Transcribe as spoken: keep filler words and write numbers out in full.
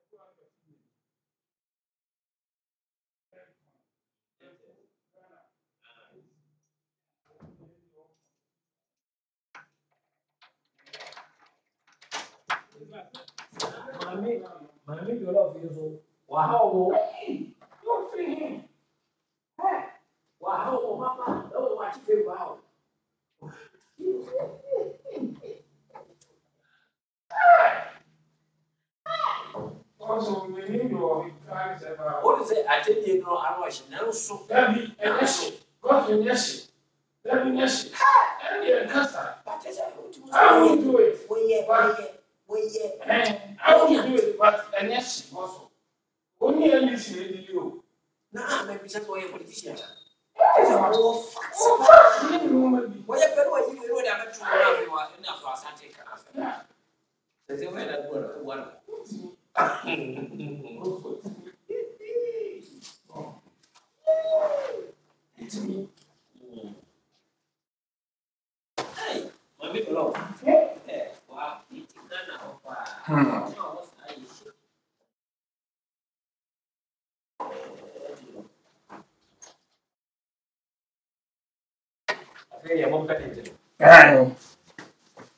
Mommy, mommy, you love you. Wow, You're free him. wow, mama, no, what you feel wow. Also, we need your guys about. What is it? I tell you, no, I was no soup. That be a nation. God will nation. That be nation. And the cancer. But I I will do it. Well, yeah, well, yeah, well, yeah. And I will do it, but a nation also. Only a nation in you. Nah, maybe that's why you're a politician. Oh, fuck. You know, maybe. Well, yeah, but what you know, I'm not sure enough for us to take care of. There's a way that one. It's me. Hey, my big love. Hey, wow, it's done now. I feel you're more better. Aye.